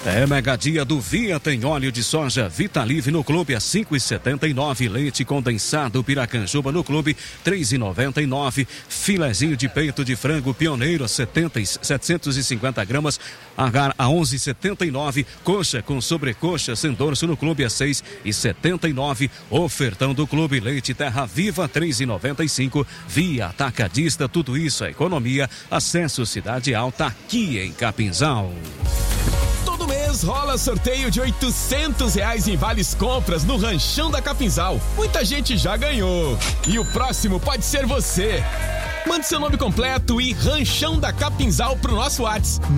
É mega dia do Via, tem óleo de soja Vitalive no clube a 5,79, leite condensado Piracanjuba no clube 3,99, filezinho de peito de frango Pioneiro a 750 gramas a 11,79, coxa com sobrecoxa sem dorso no clube a 6,79, ofertão do clube leite Terra Viva 3,95, Via Atacadista, tudo isso é economia. Acesso Cidade Alta aqui em Capinzal. Todo mês rola sorteio de R$800 em vales compras no Ranchão da Capinzal. Muita gente já ganhou. E o próximo pode ser você. Mande seu nome completo e Ranchão da Capinzal pro nosso WhatsApp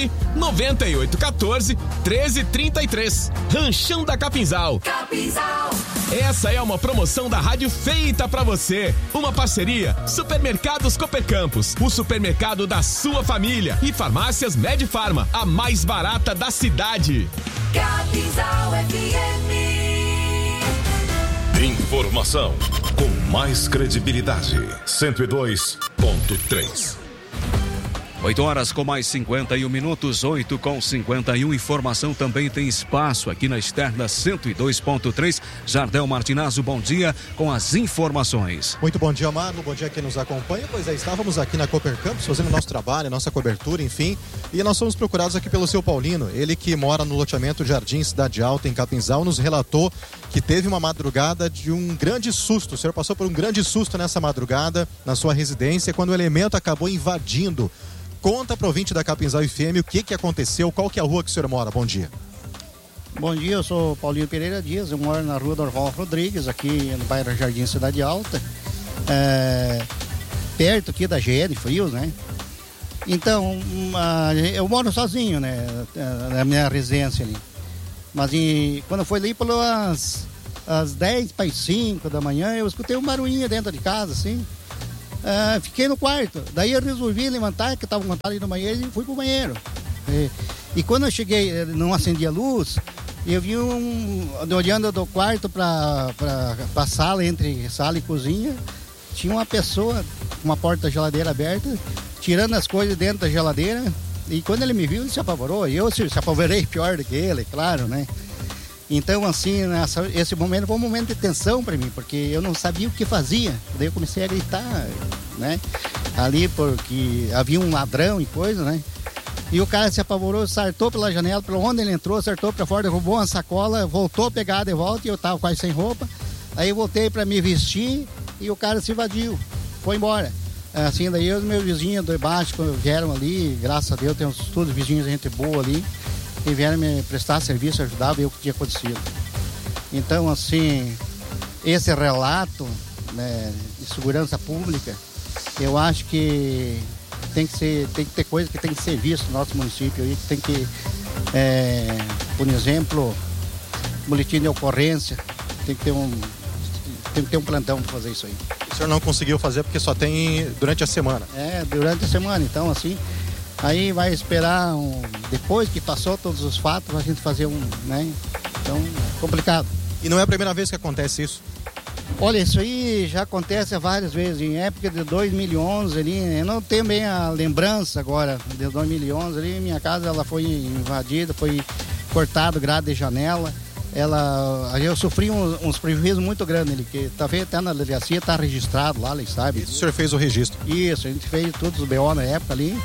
99814-1333. Ranchão da Capinzal. Capinzal. Essa é uma promoção da rádio feita pra você. Uma parceria Supermercados Coopercampos, o supermercado da sua família, e Farmácias Medifarma, a mais barata da cidade. Capinzal FM. Informação com mais credibilidade. 102.3. 8 com mais 51 minutos, 8:51. Informação também tem espaço aqui na externa 102.3. Jardel Martinazzo, bom dia com as informações. Muito bom dia, Marlon. Bom dia a quem nos acompanha. Pois é, estávamos aqui na Coopercampos fazendo nosso trabalho, nossa cobertura, enfim. E nós fomos procurados aqui pelo seu Paulino. Ele que mora no loteamento Jardim Cidade Alta, em Capinzal, nos relatou que teve uma madrugada de um grande susto. O senhor passou por um grande susto nessa madrugada, na sua residência, quando o elemento acabou invadindo. Conta para o ouvinte da Capinzal FM o que aconteceu, qual que é a rua que o senhor mora. Bom dia. Bom dia, eu sou Paulinho Pereira Dias, eu moro na rua Dorval Rodrigues, aqui no bairro Jardim Cidade Alta, perto aqui da GE Frios, né? Então, eu moro sozinho, né, na minha residência ali. Mas quando foi ali pelas 10:05 da manhã, eu escutei um barulhinho dentro de casa, assim. Fiquei no quarto, daí eu resolvi levantar, que estava montado ali no banheiro, e fui pro banheiro. E quando eu cheguei, não acendi a luz, eu vi olhando do quarto para a sala, entre sala e cozinha, tinha uma pessoa com uma porta da geladeira aberta, tirando as coisas dentro da geladeira, e quando ele me viu, ele se apavorou, e eu se apavorei pior do que ele, claro, né? Então, assim, esse momento foi um momento de tensão para mim, porque eu não sabia o que fazia. Daí eu comecei a gritar, né? Ali, porque havia um ladrão e coisa, né? E o cara se apavorou, saltou pela janela, pela onde ele entrou, saltou para fora, roubou uma sacola, voltou a pegar de volta, e eu tava quase sem roupa. Aí eu voltei para me vestir e o cara se evadiu, foi embora. Assim, daí os meus vizinhos de baixo vieram ali, graças a Deus, tem todos vizinhos, gente boa ali, e vieram me prestar serviço, ajudar a ver o que tinha acontecido. Então, assim, esse relato, né, de segurança pública, eu acho que tem que ter coisa que tem que ser visto no nosso município aí, que tem que, por exemplo, boletim de ocorrência, tem que ter um plantão para fazer isso aí. O senhor não conseguiu fazer porque só tem durante a semana? Durante a semana, então, assim, aí vai esperar depois que passou todos os fatos, a gente fazer né? Então, é complicado. E não é a primeira vez que acontece isso? Olha, isso aí já acontece várias vezes. Em época de 2011 ali, eu não tenho bem a lembrança agora, de 2011 ali, minha casa ela foi invadida, foi cortado grade de janela. Eu sofri uns prejuízos muito grandes ali, que talvez até na delegacia está registrado lá, sabe? Isso, o senhor fez o registro? Isso, a gente fez todos os BO na época ali.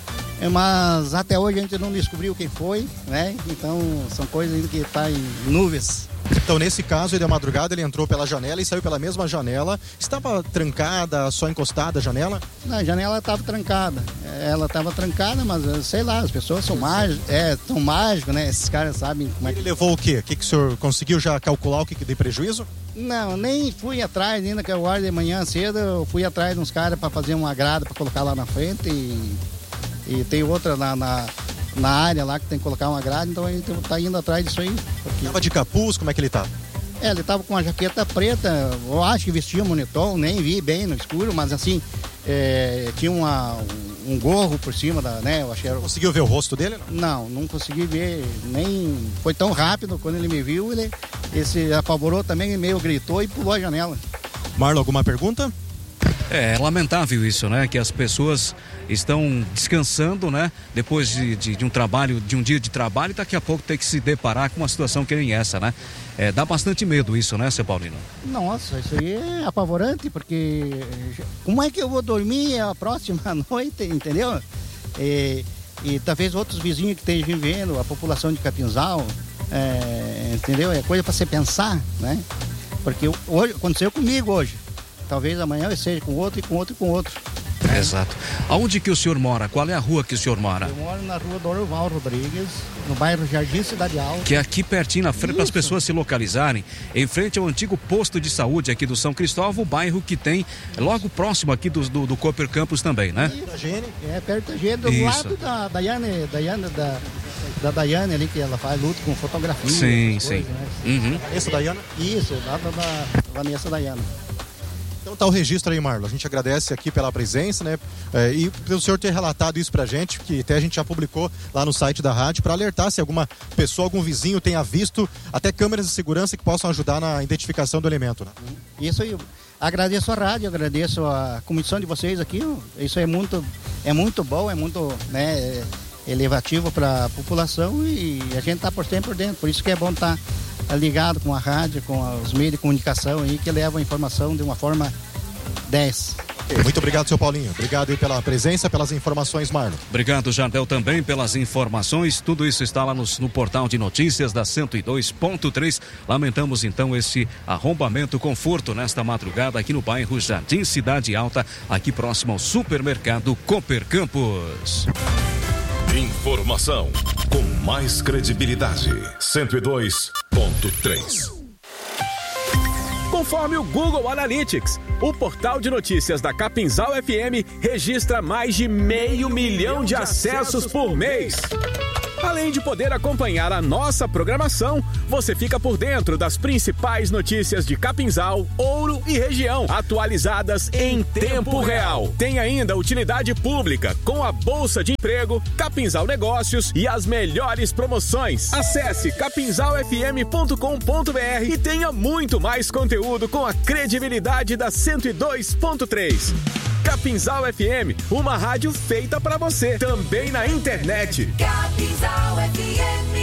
Mas até hoje a gente não descobriu quem foi, né? Então são coisas ainda que estão em nuvens. Então, nesse caso, ele, à madrugada, ele entrou pela janela e saiu pela mesma janela. Estava trancada, só encostada a janela? Não, a janela estava trancada. Ela estava trancada, mas sei lá, as pessoas são mágicas, tão mágicos, né? Esses caras sabem como é que... Ele levou o quê? O que o senhor conseguiu já calcular o que deu prejuízo? Não, nem fui atrás ainda, que eu guardo de manhã cedo, eu fui atrás de uns caras para fazer uma grade para colocar lá na frente e tem outra na área lá que tem que colocar uma grade, então a gente tá indo atrás disso aí. Tava de capuz, como é que ele tá? Ele tava com uma jaqueta preta, eu acho que vestia monitor, nem vi bem no escuro, mas assim, tinha um gorro por cima né? Eu achei... Conseguiu ver o rosto dele? Não consegui ver, nem foi tão rápido. Quando ele me viu, ele se apavorou também, meio gritou e pulou a janela. Marlon, alguma pergunta? É lamentável isso, né? Que as pessoas estão descansando, né? Depois de um trabalho, de um dia de trabalho, e daqui a pouco tem que se deparar com uma situação que nem essa, né? Dá bastante medo isso, né, seu Paulino? Nossa, isso aí é apavorante, porque como é que eu vou dormir a próxima noite, entendeu? E talvez outros vizinhos que estejam vendo, a população de Capinzal, entendeu? É coisa para você pensar, né? Porque hoje, aconteceu comigo hoje. Talvez amanhã seja com outro e com outro e com outro. Exato. Aonde que o senhor mora? Qual é a rua que o senhor mora? Eu moro na rua Dorival Rodrigues, no bairro Jardim Cidade Alta. Que é aqui pertinho, na frente, para as pessoas se localizarem, em frente ao antigo posto de saúde aqui do São Cristóvão, o bairro que tem logo próximo aqui do Cooper Campus também, né? Perto da Gene, do lado da Daiane ali, que ela faz luta com fotografia. Sim. Coisas, né? Uhum. Vanessa Daiana? Isso, lá da Vanessa Daiana. Então tá o registro aí, Marlon. A gente agradece aqui pela presença, né? E pelo senhor ter relatado isso pra gente, que até a gente já publicou lá no site da rádio, para alertar se alguma pessoa, algum vizinho tenha visto, até câmeras de segurança que possam ajudar na identificação do elemento, né? Isso aí. Agradeço a rádio, agradeço a comissão de vocês aqui. Isso é muito bom, é muito, né, elevativo para a população, e a gente tá por dentro. Por isso que é bom estar ligado com a rádio, com os meios de comunicação aí, que levam a informação de uma forma 10. Muito obrigado, seu Paulinho. Obrigado aí pela presença, pelas informações, Marlon. Obrigado, Jardel, também pelas informações. Tudo isso está lá no portal de notícias da 102.3. Lamentamos, então, esse arrombamento com furto nesta madrugada aqui no bairro Jardim Cidade Alta, aqui próximo ao supermercado Cooper Campus. Informação com mais credibilidade. 102.3. Conforme o Google Analytics, o portal de notícias da Capinzal FM registra mais de 500 mil de acessos por mês. Além de poder acompanhar a nossa programação, você fica por dentro das principais notícias de Capinzal, Ouro e região, atualizadas em tempo real. Tem ainda utilidade pública, com a Bolsa de Emprego, Capinzal Negócios e as melhores promoções. Acesse capinzalfm.com.br e tenha muito mais conteúdo com a credibilidade da 102.3. Capinzal FM, uma rádio feita pra você, também na internet. Capinzal FM.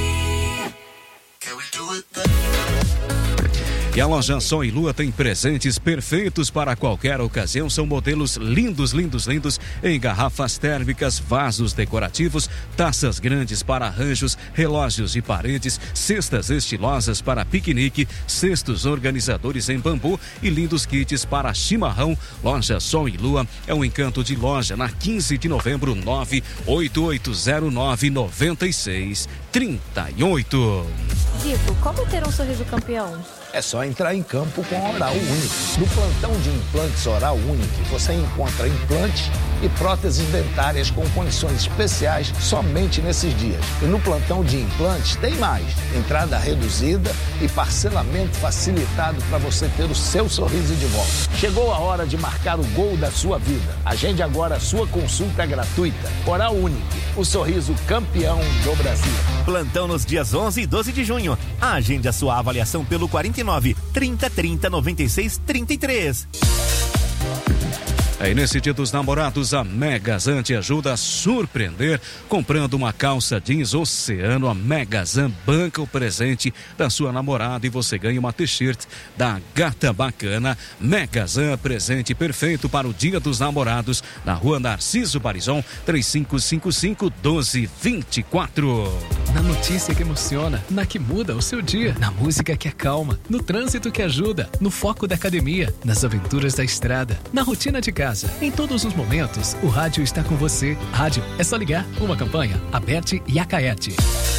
E a loja Sol e Lua tem presentes perfeitos para qualquer ocasião. São modelos lindos em garrafas térmicas, vasos decorativos, taças grandes para arranjos, relógios de paredes, cestas estilosas para piquenique, cestos organizadores em bambu e lindos kits para chimarrão. Loja Sol e Lua é um encanto de loja na 15 de novembro, 98809-9638. Dico, como ter um sorriso campeão? É só entrar em campo com a Oral Unique. No plantão de implantes Oral Unique, você encontra implantes e próteses dentárias com condições especiais somente nesses dias. E no plantão de implantes tem mais. Entrada reduzida e parcelamento facilitado para você ter o seu sorriso de volta. Chegou a hora de marcar o gol da sua vida. Agende agora a sua consulta gratuita. Oral Unique, o sorriso campeão do Brasil. Plantão nos dias 11 e 12 de junho. Agende a sua avaliação pelo 49 30 30 96 33. Aí nesse dia dos namorados, a Megazan te ajuda a surpreender. Comprando uma calça jeans Oceano, a Megazan banca o presente da sua namorada e você ganha uma t-shirt da Gata Bacana. Megazan, presente perfeito para o dia dos namorados, na rua Narciso Parizon, 3555-1224. Na notícia que emociona, na que muda o seu dia, na música que acalma, no trânsito que ajuda, no foco da academia, nas aventuras da estrada, na rotina de casa. Em todos os momentos, o rádio está com você. Rádio, é só ligar. Uma campanha, Aberte e Acaete.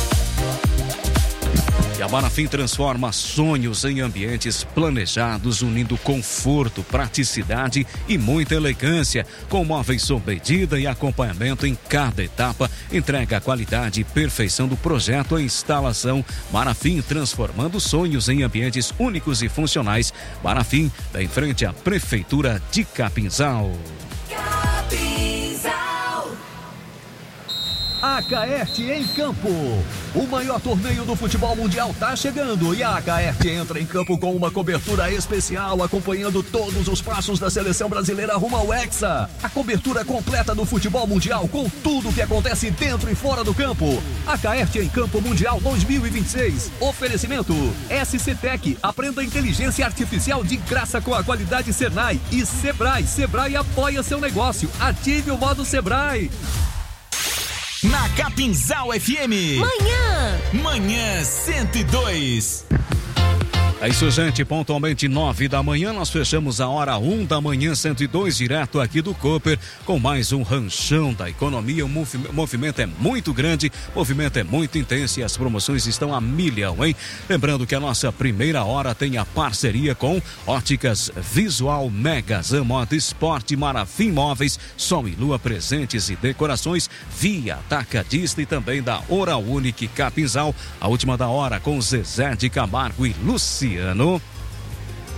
E a Marafim transforma sonhos em ambientes planejados, unindo conforto, praticidade e muita elegância. Com móveis sob medida e acompanhamento em cada etapa, entrega a qualidade e perfeição do projeto e instalação. Marafim, transformando sonhos em ambientes únicos e funcionais. Marafim, em frente à Prefeitura de Capinzal. Capinzal. A Acaerte em Campo. O maior torneio do futebol mundial tá chegando e a Acaerte entra em campo com uma cobertura especial, acompanhando todos os passos da seleção brasileira rumo ao Hexa. A cobertura completa do futebol mundial com tudo o que acontece dentro e fora do campo. Acaerte em Campo Mundial 2026. Oferecimento SCTec. Aprenda inteligência artificial de graça com a qualidade Senai e Sebrae. Sebrae apoia seu negócio. Ative o modo Sebrae. Na Capinzal FM. Manhã 102. É isso, gente, pontualmente 9 da manhã, nós fechamos a hora 1 da manhã 102, direto aqui do Cooper, com mais um ranchão da economia. O movimento é muito grande, o movimento é muito intenso e as promoções estão a milhão, hein? Lembrando que a nossa primeira hora tem a parceria com Óticas Visual Mega, Moda Esporte, Marafim Móveis, Sol e Lua Presentes e Decorações, Via Atacadista e também da Oral Unique Capinzal. A última da hora com Zezé de Camargo e Luciano.